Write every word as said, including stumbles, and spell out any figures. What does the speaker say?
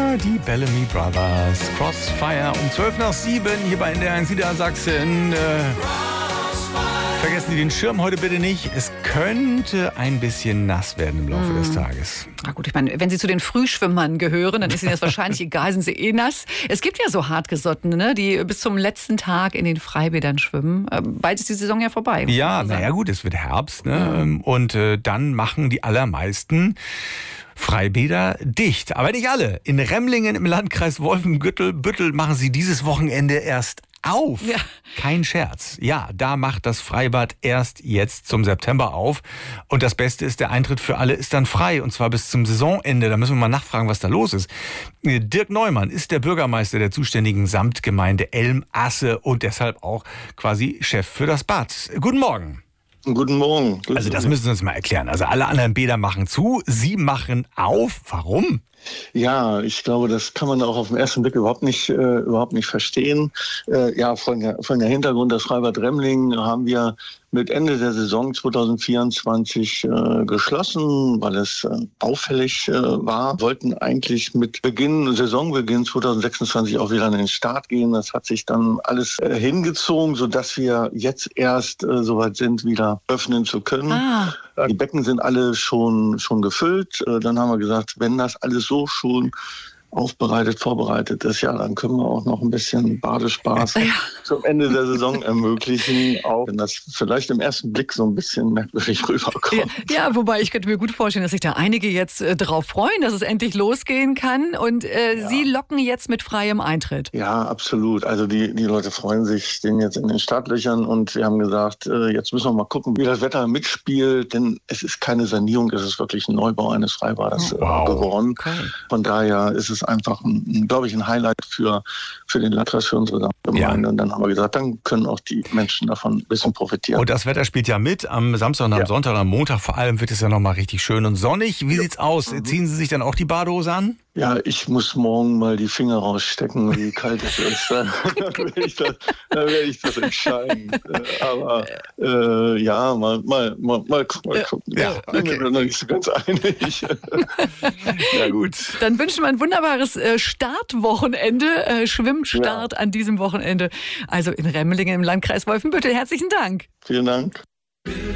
Ja, die Bellamy Brothers. Crossfire um zwölf nach sieben hier bei N D R eins Niedersachsen. Äh, vergessen Sie den Schirm heute bitte nicht. Es könnte ein bisschen nass werden im Laufe mm. des Tages. Na gut, ich meine, wenn Sie zu den Frühschwimmern gehören, dann ist Ihnen das wahrscheinlich egal, sind Sie eh nass. Es gibt ja so Hartgesottene, ne, die bis zum letzten Tag in den Freibädern schwimmen. Bald ist die Saison ja vorbei. Ja, naja gut, es wird Herbst. Ne? Mm. Und äh, dann machen die allermeisten Freibäder dicht. Aber nicht alle. In Remlingen im Landkreis Wolfenbüttel machen sie dieses Wochenende erst auf. Ja. Kein Scherz. Ja, da macht das Freibad erst jetzt zum September auf. Und das Beste ist, der Eintritt für alle ist dann frei. Und zwar bis zum Saisonende. Da müssen wir mal nachfragen, was da los ist. Dirk Neumann ist der Bürgermeister der zuständigen Samtgemeinde Elm-Asse und deshalb auch quasi Chef für das Bad. Guten Morgen. Guten Morgen. Guten also das müssen Sie uns mal erklären. Also alle anderen Bäder machen zu, Sie machen auf. Warum? Ja, ich glaube, das kann man auch auf den ersten Blick überhaupt nicht, äh, überhaupt nicht verstehen. Äh, ja, von der, von der Hintergrund, das Freibad Remlingen haben wir mit Ende der Saison zwanzig vierundzwanzig äh, geschlossen, weil es äh, auffällig äh, war. Wollten eigentlich mit Beginn, Saisonbeginn zwanzig sechsundzwanzig auch wieder an den Start gehen. Das hat sich dann alles äh, hingezogen, sodass wir jetzt erst äh, soweit sind, wieder öffnen zu können. Ah. Die Becken sind alle schon, schon gefüllt. Äh, dann haben wir gesagt, wenn das alles so schon aufbereitet, vorbereitet ist, ja, dann können wir auch noch ein bisschen Badespaß ja. zum Ende der Saison ermöglichen, auch wenn das vielleicht im ersten Blick so ein bisschen merkwürdig rüberkommt. Ja, ja, wobei ich könnte mir gut vorstellen, dass sich da einige jetzt äh, darauf freuen, dass es endlich losgehen kann und äh, ja. Sie locken jetzt mit freiem Eintritt. Ja, absolut. Also die, die Leute freuen sich, stehen jetzt in den Startlöchern und wir haben gesagt, äh, jetzt müssen wir mal gucken, wie das Wetter mitspielt, denn es ist keine Sanierung, es ist wirklich ein Neubau eines Freibades äh, wow. geworden. Okay. Von daher ist es einfach, ein, glaube ich, ein Highlight für, für den Landkreis, für unsere Gemeinde. Ja. Und dann haben wir gesagt, dann können auch die Menschen davon ein bisschen profitieren. Und das Wetter spielt ja mit. Am Samstag und am ja. Sonntag und am Montag vor allem wird es ja nochmal richtig schön und sonnig. Wie ja. sieht's aus? Mhm. Ziehen Sie sich dann auch die Badehose an? Ja, ich muss morgen mal die Finger rausstecken, wie kalt es ist. Dann werde ich das, dann werde ich das entscheiden. Aber äh, ja, mal, mal, mal, mal gucken. Mal gucken. Ja, okay. Ich bin mir noch nicht so ganz einig. Ja, gut. Dann wünschen wir ein wunderbares äh, Startwochenende, äh, Schwimmstart ja. an diesem Wochenende. Also in Remlingen im Landkreis Wolfenbüttel. Herzlichen Dank. Vielen Dank.